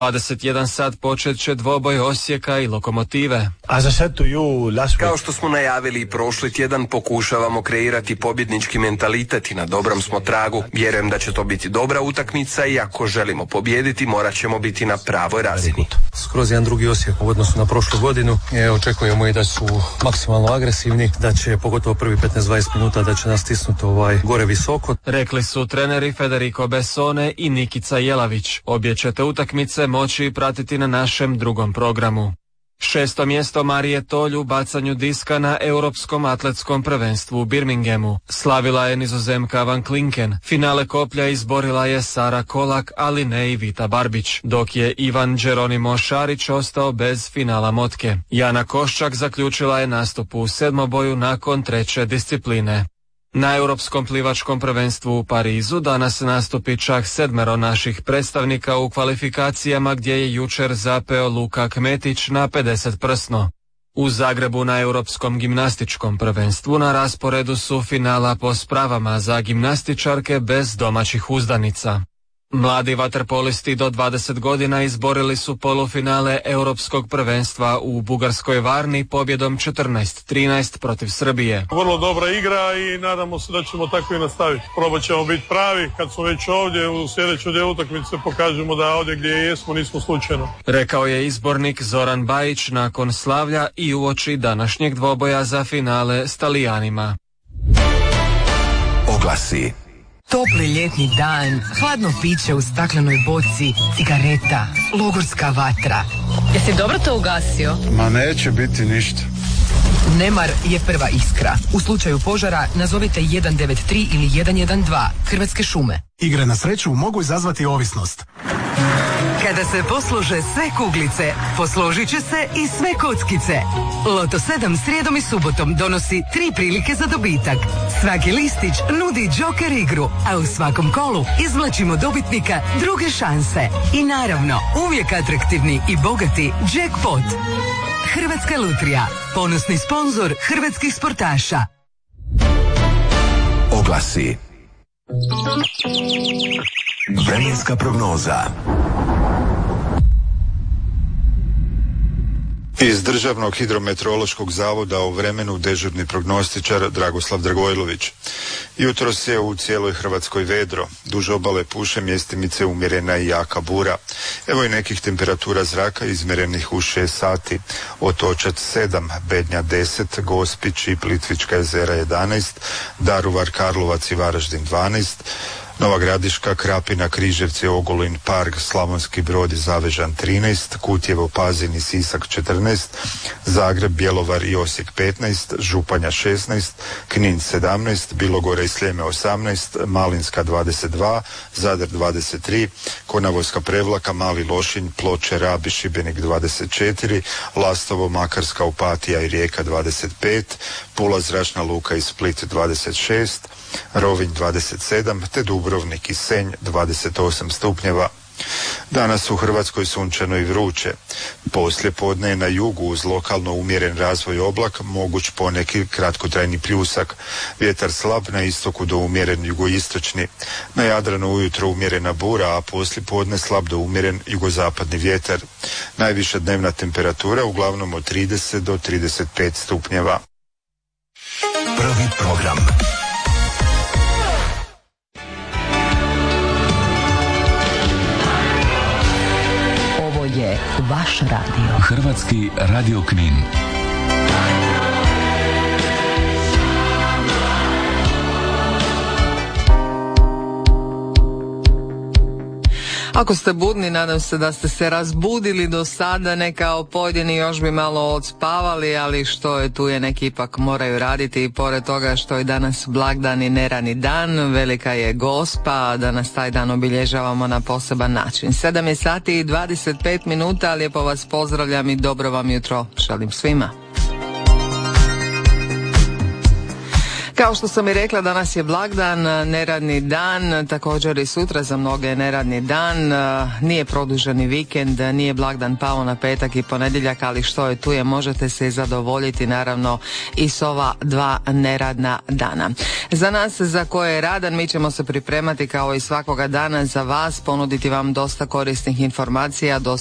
21 sat počet će dvoboj Osijeka i Lokomotive. Kao što smo najavili prošli tjedan, pokušavamo kreirati pobjednički mentalitet i na dobrom smo tragu. Vjerujem da će to biti dobra utakmica i ako želimo pobijediti, morat ćemo biti na pravoj razini. Skroz jedan drugi Osijek u odnosu na prošlu godinu. Očekujemo i da su maksimalno agresivni, da će pogotovo prvi 15-20 minuta da će nas stisnuti gore visoko. Rekli su treneri Federico Bessone i Nikica Jelavić. Obje ćete utakmice moći pratiti na našem drugom programu. 6. mjesto Marije Tolj u bacanju diska na Europskom atletskom prvenstvu u Birminghamu. Slavila je Nizozemka Van Klinken. Finale koplja izborila je Sara Kolak, ali ne i Vita Barbić, dok je Ivan Geronimo Šarić ostao bez finala motke. Jana Koščak zaključila je nastup u sedmoboju nakon treće discipline. Na Europskom plivačkom prvenstvu u Parizu danas nastupi čak 7 naših predstavnika u kvalifikacijama gdje je jučer zapeo Luka Kmetić na 50 prsno. U Zagrebu na Europskom gimnastičkom prvenstvu na rasporedu su finala po spravama za gimnastičarke bez domaćih uzdanica. Mladi vaterpolisti do 20 godina izborili su polufinale Europskog prvenstva u Bugarskoj Varni pobjedom 14-13 protiv Srbije. Vrlo dobra igra i nadamo se da ćemo tako i nastaviti. Probat ćemo biti pravi kad smo već ovdje u sljedećoj dvije utakmice pokažemo da ovdje gdje jesmo nismo slučajno. Rekao je izbornik Zoran Bajić nakon slavlja i uoči današnjeg dvoboja za finale s Talijanima. Oglasi. Topli ljetni dan, hladno piće u staklenoj boci, cigareta, logorska vatra. Jesi dobro to ugasio? Ma neće biti ništa. Nemar je prva iskra. U slučaju požara nazovite 193 ili 112. Hrvatske šume. Igre na sreću mogu izazvati ovisnost. Kada se poslože sve kuglice, posložit će se i sve kockice. Loto 7 srijedom i subotom donosi 3 prilike za dobitak. Svaki listić nudi džoker igru, a u svakom kolu izvlačimo dobitnika druge šanse. I naravno, uvijek atraktivni i bogati jackpot. Hrvatska lutrija, ponosni sponzor hrvatskih sportaša. Oglasi. Vremenska prognoza. Iz Državnog hidrometeorološkog zavoda o vremenu dežurni prognostičar Dragoslav Dragojlović. Jutros je u cijeloj Hrvatskoj vedro. Duž obale puše, mjestimice umjerena i jaka bura. Evo i nekih temperatura zraka izmjerenih u 6 sati. Otočac 7, Bednja 10, Gospić i Plitvička jezera 11, Daruvar, Karlovac i Varaždin 12, Nova Gradiška, Krapina, Križevci, Ogulin, Park, Slavonski Brod i Zavežan 13, Kutjevo, Pazin i Sisak 14, Zagreb, Bjelovar i Osijek 15, Županja 16, Knin 17, Bilogora i Sljeme 18, Malinska 22, Zadar 23, Konavoska Prevlaka, Mali Lošinj, Ploče, Rab i Šibenik 24, Lastovo, Makarska, Opatija i Rijeka 25, Pula, Zračna luka i Split 26, Rovinj 27, te Dubrovnik i Senj 28 stupnjeva. Danas u Hrvatskoj sunčano i vruće. Poslije podne je na jugu uz lokalno umjeren razvoj oblak, moguć poneki kratkotrajni pljusak. Vjetar slab, na istoku do umjeren jugoistočni. Na Jadranu ujutro umjerena bura, a poslije podne slab do umjeren jugozapadni vjetar. Najviša dnevna temperatura uglavnom od 30 do 35 stupnjeva. Prvi program. Je vaš radio. Hrvatski radio Knin. Ako ste budni, nadam se da ste se razbudili do sada, ne kao pojedini još bi malo odspavali, ali što je tu je, neki ipak moraju raditi i pored toga što je danas blagdan i nerani dan, velika je Gospa, danas taj dan obilježavamo na poseban način. 7 je sati i 25 minuta, lijepo vas pozdravljam i dobro vam jutro želim svima. Kao što sam i rekla, danas je blagdan, neradni dan, također i sutra za mnoge je neradni dan, nije produženi vikend, nije blagdan pao na petak i ponedjeljak, ali što je tu je, možete se zadovoljiti naravno i s ova 2 neradna dana. Za nas za koje je radan, mi ćemo se pripremati kao i svakoga dana za vas, ponuditi vam dosta korisnih informacija,